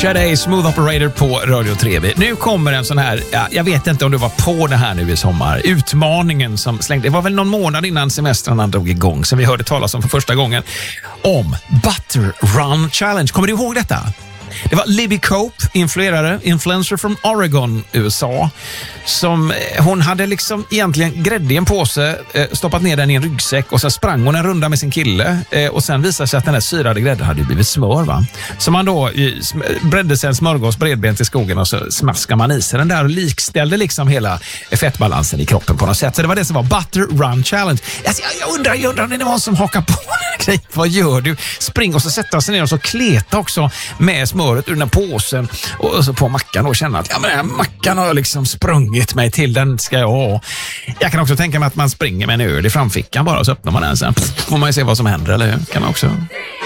Sade, Smooth Operator på Radio 3. Nu kommer en sån här, jag vet inte om du var på det här nu i sommar, utmaningen som slängde, det var väl någon månad innan semestrarna drog igång som vi hörde talas om för första gången, om Butter Run Challenge. Kommer du ihåg detta? Det var Libby Cope, influencer från Oregon, USA, som hon hade liksom egentligen grädde i en påse, stoppat ner den i en ryggsäck och så sprang hon en runda med sin kille och sen visade sig att den där syrade grädden hade blivit smör, va? Så man då bredde sig en smörgås bredbent i skogen och så smaskade man i sig den där och likställde liksom hela fettbalansen i kroppen på något sätt. Så det var det som var Butter Run Challenge. Alltså, jag undrar om det är någon som hakar på den grejen. Vad gör du? Spring och så sätta sig ner och så kleta också med smöret ur den här påsen och så på mackan och känna att ja, men den här mackan har liksom sprungit mig till, den ska jag ha. Jag kan också tänka mig att man springer med en öl i framfickan bara, så öppnar man den sen får man ju se vad som händer, eller hur? Kan man också.